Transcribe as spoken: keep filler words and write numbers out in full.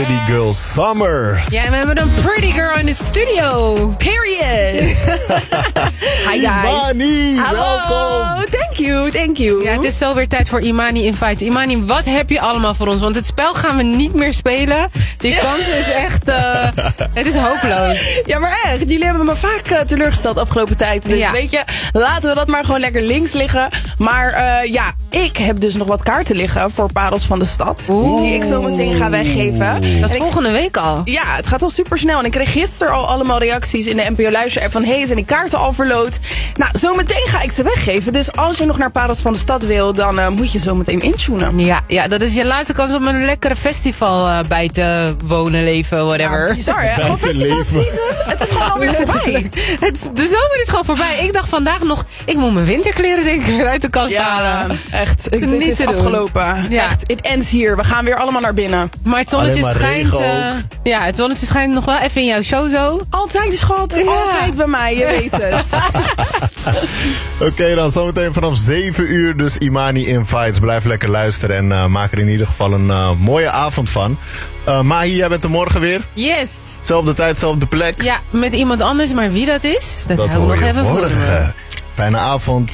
Pretty Girl Summer. Ja, en we hebben een pretty girl in de studio. Period. Hi guys. Imani, Hallo. welkom. Thank you, thank you. Ja, het is zo weer tijd voor Imani Invites. Imani, wat heb je allemaal voor ons? Want het spel gaan we niet meer spelen. Die kans is echt... Uh, het is hopeloos. Ja, maar echt. Jullie hebben me vaak uh, teleurgesteld afgelopen tijd. Dus Ja. weet je, laten we dat maar gewoon lekker links liggen. Maar uh, ja, ik heb dus nog wat kaarten liggen voor Parels van de Stad. Oeh. Die ik zo meteen ga weggeven. Dat is En ik- volgende week al. Ja, het gaat al super snel. En ik kreeg gisteren al allemaal reacties in de N P O Luister app van... hey, zijn die kaarten al verloot? Nou, zometeen ga ik ze weggeven. Dus als je nog naar Parels van de Stad wil, dan uh, moet je zometeen intunen. Ja, ja, dat is je laatste kans om een lekkere festival uh, bij te wonen, leven, whatever. Ja, bizar, hè? Gewoon Bij te festival leven. season. Het is gewoon alweer voorbij. Het, de zomer is gewoon voorbij. Ik dacht vandaag nog, ik moet mijn winterkleren denk ik weer uit de kast Ja, halen. echt. Het, het niet is te doen. afgelopen. Ja. Echt, it ends hier. We gaan weer allemaal naar binnen. Maar het zonnetje Alleen maar schijnt... regen uh, ook. ja, het zonnetje schijnt nog wel even in jouw show zo. Altijd, schat. Ja. Altijd bij mij, je weet het. Oké, okay, dan zometeen vanaf zeven uur dus Imani Invites. Blijf lekker luisteren en uh, maak er in ieder geval een uh, mooie avond van. Uh, Mahi, jij bent er morgen weer. Yes. Zelfde tijd, zelfde plek. Ja, met iemand anders, maar wie dat is, dat, Dat hou ik hoor nog je even voor me. morgen. Fijne avond.